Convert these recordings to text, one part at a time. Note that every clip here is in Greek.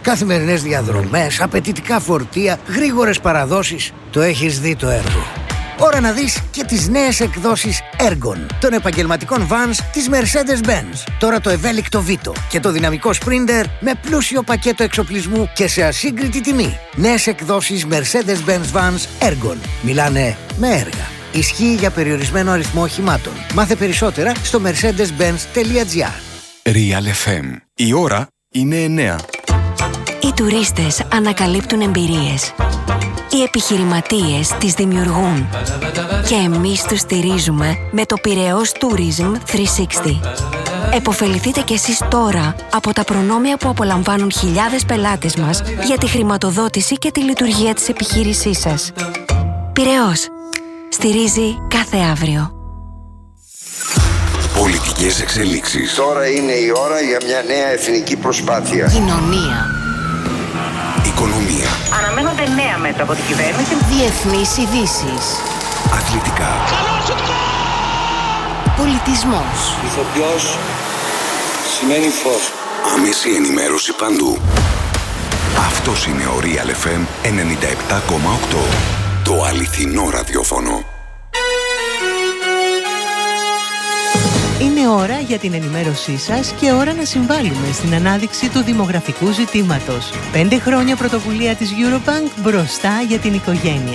Καθημερινές διαδρομές, απαιτητικά φορτία, γρήγορες παραδόσεις. Το έχεις δει το έργο. Ώρα να δεις και τις νέες εκδόσεις Ergon των επαγγελματικών vans της Mercedes-Benz. Τώρα το ευέλικτο Vito και το δυναμικό Sprinter με πλούσιο πακέτο εξοπλισμού και σε ασύγκριτη τιμή. Νέες εκδόσεις Mercedes-Benz Vans Ergon. Μιλάνε με έργα. Ισχύει για περιορισμένο αριθμό οχημάτων. Μάθε περισσότερα στο mercedes-benz.gr. Real FM. Η ώρα είναι 9. Οι τουρίστες ανακαλύπτουν εμπειρίες. Οι επιχειρηματίες τις δημιουργούν. Και εμείς τους στηρίζουμε με το Πειραιώς Tourism 360. Εποφεληθείτε κι εσείς τώρα από τα προνόμια που απολαμβάνουν χιλιάδες πελάτες μας για τη χρηματοδότηση και τη λειτουργία της επιχείρησής σας. Πειραιώς. Στηρίζει κάθε αύριο. Πολιτικές εξελίξεις. Τώρα είναι η ώρα για μια νέα εθνική προσπάθεια. Κοινωνία. Οικονομία. Αναμένονται νέα μέτρα από την κυβέρνηση. Διεθνείς ειδήσεις. Αθλητικά. Πολιτισμός. Ηθοποιός σημαίνει φως. Άμεση ενημέρωση παντού. Αυτός είναι ο Real FM 97,8. Το αληθινό ραδιόφωνο. Είναι ώρα για την ενημέρωσή σας και ώρα να συμβάλλουμε στην ανάδειξη του δημογραφικού ζητήματος. 5 χρόνια πρωτοβουλία της Eurobank μπροστά για την οικογένεια.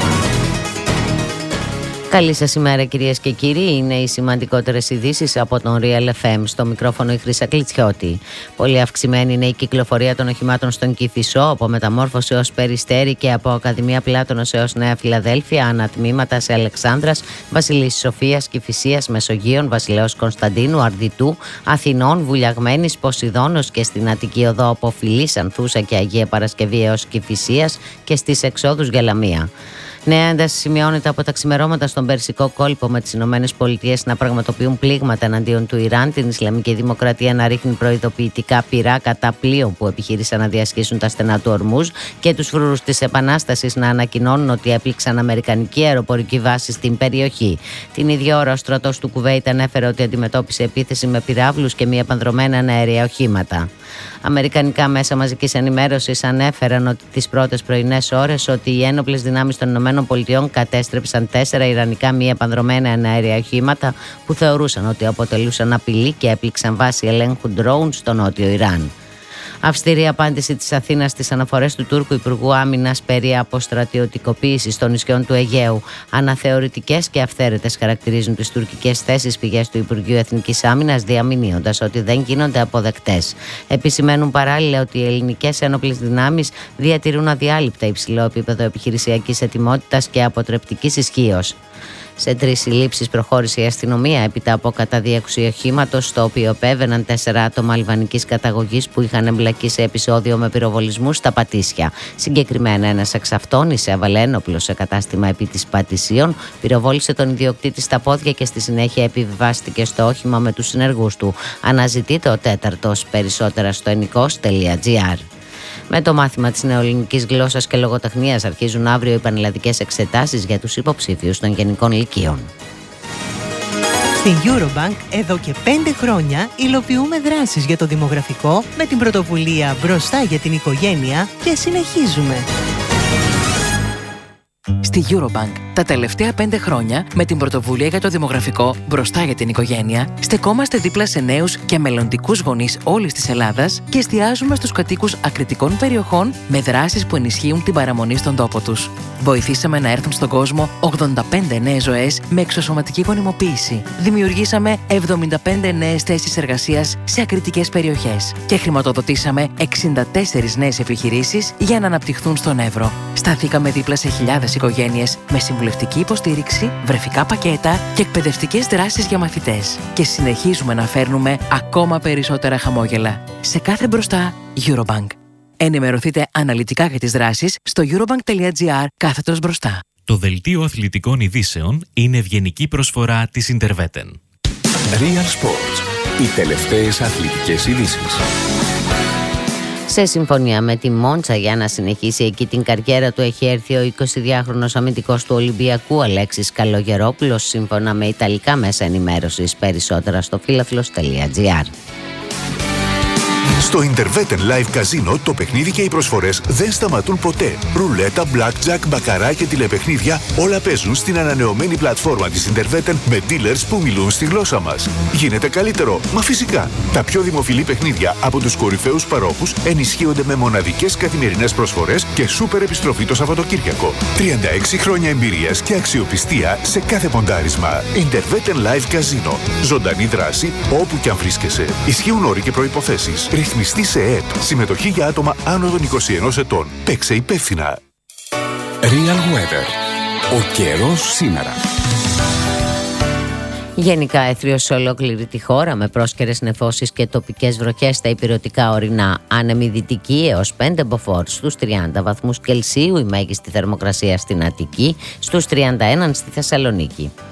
Καλή σας ημέρα κυρίες και κύριοι, είναι οι σημαντικότερες ειδήσεις από τον Real FM. Στο μικρόφωνο η Χρύσα Κλιτσιώτη. Πολύ αυξημένη είναι η κυκλοφορία των οχημάτων στον Κηφισό, από Μεταμόρφωση ως Περιστέρι και από Ακαδημία Πλάτωνος έως Νέα Φιλαδέλφια, ανατμήματα σε Αλεξάνδρας, Βασιλής Σοφίας, Κηφισίας, Μεσογείων, Βασιλέως Κωνσταντίνου, Αρδιτού, Αθηνών, Βουλιαγμένης, Ποσειδώνος και στην Αττική Οδό από Φιλής, Ανθούσα και Αγία Παρασκευή έως Κηφισίας και στις εξόδους για Λαμία. Νέα ένταση σημειώνεται από τα ξημερώματα στον Περσικό κόλπο, με τις ΗΠΑ να πραγματοποιούν πλήγματα εναντίον του Ιράν, την Ισλαμική Δημοκρατία να ρίχνει προειδοποιητικά πυρά κατά πλοίων που επιχείρησαν να διασχίσουν τα στενά του Ορμούζ και τους φρουρούς της Επανάστασης να ανακοινώνουν ότι έπληξαν αμερικανική αεροπορική βάση στην περιοχή. Την ίδια ώρα, ο στρατός του Κουβέιτ ανέφερε ότι αντιμετώπισε επίθεση με πυράβλους και μη επανδρομένα αέρια οχήματα. Αμερικανικά μέσα μαζικής ενημέρωσης ανέφεραν ότι τις πρώτες πρωινές ώρες ότι οι ένοπλες δυνάμεις των ΗΠΑ κατέστρεψαν 4 ιρανικά μη επανδρομένα αέρια οχήματα που θεωρούσαν ότι αποτελούσαν απειλή και έπληξαν βάση ελέγχου drone στο νότιο Ιράν. Αυστηρή απάντηση της Αθήνας στις αναφορές του Τούρκου Υπουργού Άμυνας περί αποστρατιωτικοποίησης των νησιών του Αιγαίου. Αναθεωρητικές και αυθαίρετες χαρακτηρίζουν τις τουρκικές θέσεις πηγές του Υπουργείου Εθνικής Άμυνας, διαμηνύοντας ότι δεν γίνονται αποδεκτές. Επισημαίνουν παράλληλα ότι οι ελληνικές ένοπλες δυνάμεις διατηρούν αδιάλειπτα υψηλό επίπεδο επιχειρησιακής ετοιμότητας και αποτρεπτικής ισχύως. Σε 3 συλλήψεις προχώρησε η αστυνομία έπειτα από καταδίωξη οχήματος, στο οποίο επέβαιναν 4 άτομα αλβανικής καταγωγής που είχαν εμπλακεί σε επεισόδιο με πυροβολισμούς στα Πατήσια. Συγκεκριμένα, ένας εξ αυτών εισέβαλε ένοπλο σε κατάστημα επί της Πατησίων, πυροβόλησε τον ιδιοκτήτη στα πόδια και στη συνέχεια επιβιβάστηκε στο όχημα με τους συνεργούς του. Αναζητείται ο 4ος. Περισσότερα στο ενικός.gr. Με το μάθημα της νεοελληνικής γλώσσας και λογοτεχνίας αρχίζουν αύριο οι πανελλαδικές εξετάσεις για τους υποψήφιους των γενικών λυκείων. Στην Eurobank εδώ και 5 χρόνια υλοποιούμε δράσεις για το δημογραφικό με την πρωτοβουλία μπροστά για την οικογένεια και συνεχίζουμε. Στη Eurobank, τα τελευταία 5 χρόνια, με την πρωτοβουλία για το δημογραφικό μπροστά για την οικογένεια, στεκόμαστε δίπλα σε νέους και μελλοντικούς γονείς όλης της Ελλάδας και εστιάζουμε στους κατοίκους ακριτικών περιοχών με δράσεις που ενισχύουν την παραμονή στον τόπο τους. Βοηθήσαμε να έρθουν στον κόσμο 85 νέες ζωές με εξωσωματική γονιμοποίηση. Δημιουργήσαμε 75 νέες θέσεις εργασίας σε ακριτικές περιοχές και χρηματοδοτήσαμε 64 νέες επιχειρήσεις για να αναπτυχθούν στον Εύρο. Σταθήκαμε δίπλα σε χιλιάδες οικογένειες με συμβουλευτική υποστήριξη, βρεφικά πακέτα και εκπαιδευτικές δράσεις για μαθητές. Και συνεχίζουμε να φέρνουμε ακόμα περισσότερα χαμόγελα. Σε κάθε μπροστά, Eurobank. Ενημερωθείτε αναλυτικά για τις δράσεις στο eurobank.gr/μπροστά. Το δελτίο αθλητικών ειδήσεων είναι ευγενική προσφορά της Interveten. Real Sports. Οι τελευταίες αθλητικές ειδήσεις. Σε συμφωνία με τη Μόντσα για να συνεχίσει εκεί την καριέρα του έχει έρθει ο 22χρονος αμυντικός του Ολυμπιακού Αλέξης Καλογερόπουλος, σύμφωνα με ιταλικά μέσα ενημέρωσης. Περισσότερα στο φίλαθλος.gr. Στο Interveten Live Casino το παιχνίδι και οι προσφορές δεν σταματούν ποτέ. Ρουλέτα, blackjack, μπακαρά και τηλεπαιχνίδια όλα παίζουν στην ανανεωμένη πλατφόρμα της Interveten με dealers που μιλούν στη γλώσσα μας. Γίνεται καλύτερο, μα φυσικά. Τα πιο δημοφιλή παιχνίδια από τους κορυφαίους παρόχους ενισχύονται με μοναδικές καθημερινές προσφορές και σούπερ επιστροφή το Σαββατοκύριακο. 36 χρόνια εμπειρίας και αξιοπιστία σε κάθε ποντάρισμα. Interveten Live Casino. Ζωντανή δράση όπου κι αν βρίσκεσαι. Ισχύουν όροι και προϋποθέσεις. Ρυθμιστή σε ΕΕΠ. Συμμετοχή για άτομα άνω των 21 ετών. Παίξε υπεύθυνα. Real Weather. Ο καιρός σήμερα. Γενικά έθριος σε ολόκληρη τη χώρα με πρόσκαιρες νεφώσεις και τοπικές βροχές στα ηπειρωτικά ορεινά. Άνεμη δυτική έως 5 μποφόρ στους 30 βαθμούς Κελσίου, η μέγιστη θερμοκρασία στην Αττική, στους 31 στη Θεσσαλονίκη.